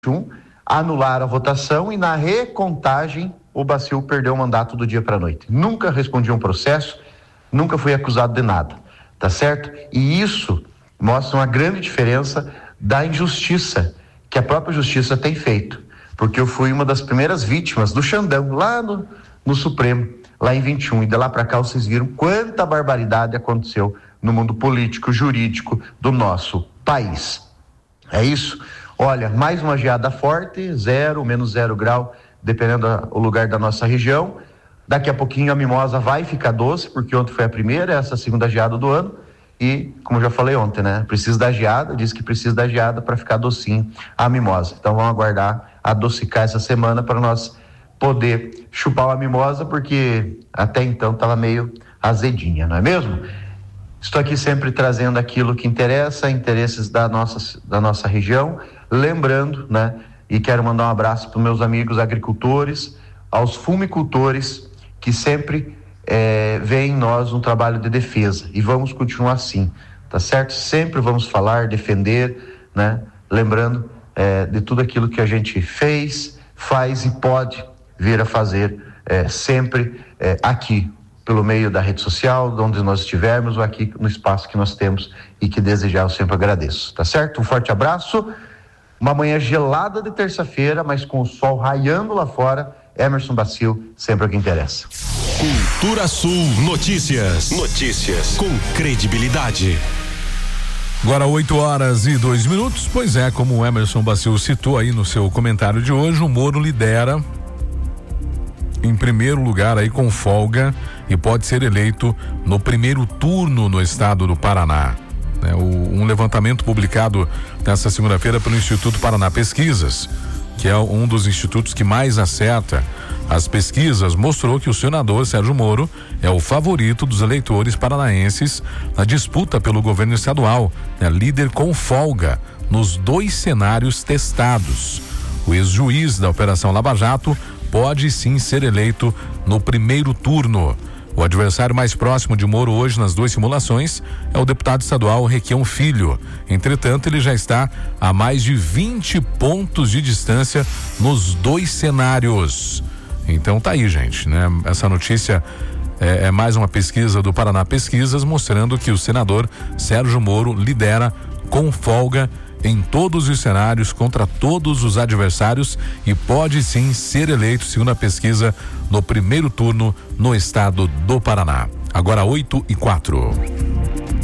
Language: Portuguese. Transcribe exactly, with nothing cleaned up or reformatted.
anularam a votação e na recontagem o Baciu perdeu o mandato do dia para a noite. Nunca respondi um processo, nunca fui acusado de nada, tá certo? E isso mostra uma grande diferença da injustiça que a própria justiça tem feito, porque eu fui uma das primeiras vítimas do Xandão lá no, no Supremo, lá em vinte e um, e de lá para cá vocês viram quanta barbaridade aconteceu no mundo político, jurídico do nosso país. É isso? Olha, mais uma geada forte, zero, menos zero grau, dependendo do lugar da nossa região. Daqui a pouquinho a mimosa vai ficar doce, porque ontem foi a primeira, essa segunda geada do ano. E, como eu já falei ontem, né? Precisa da geada, diz que precisa da geada para ficar docinho a mimosa. Então vamos aguardar adocicar essa semana para nós poder chupar uma mimosa, porque até então estava meio azedinha, não é mesmo? Estou aqui sempre trazendo aquilo que interessa, interesses da nossa, da nossa região, lembrando, né? E quero mandar um abraço para os meus amigos agricultores, aos fumicultores, que sempre é, veem em nós um trabalho de defesa, e vamos continuar assim, tá certo? Sempre vamos falar, defender, né? Lembrando é, de tudo aquilo que a gente fez, faz e pode vir a fazer é, sempre é, aqui, pelo meio da rede social, de onde nós estivermos, ou aqui no espaço que nós temos e que desejar eu sempre agradeço, tá certo? Um forte abraço, uma manhã gelada de terça-feira, mas com o sol raiando lá fora. Emerson Baciu, sempre o que interessa. Cultura Sul Notícias. Notícias com credibilidade. Agora oito horas e dois minutos, pois é, como o Emerson Baciu citou aí no seu comentário de hoje, o Moro lidera em primeiro lugar aí com folga e pode ser eleito no primeiro turno no estado do Paraná. É, o, um levantamento publicado nesta segunda-feira pelo Instituto Paraná Pesquisas, que é um dos institutos que mais acerta as pesquisas, mostrou que o senador Sérgio Moro é o favorito dos eleitores paranaenses na disputa pelo governo estadual, né, líder com folga nos dois cenários testados. O ex-juiz da Operação Lava Jato pode sim ser eleito no primeiro turno. O adversário mais próximo de Moro hoje nas duas simulações é o deputado estadual Requião Filho. Entretanto, ele já está a mais de vinte pontos de distância nos dois cenários. Então tá aí, gente, né? Essa notícia é, é mais uma pesquisa do Paraná Pesquisas, mostrando que o senador Sérgio Moro lidera com folga em todos os cenários contra todos os adversários e pode sim ser eleito, segundo a pesquisa, no primeiro turno no estado do Paraná. Agora oito e quatro.